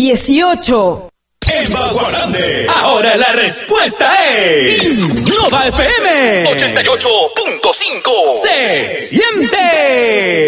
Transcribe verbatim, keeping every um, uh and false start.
dieciocho. En Bagualande, ahora la respuesta es Innova F M ochenta y ocho punto cinco. Se siente.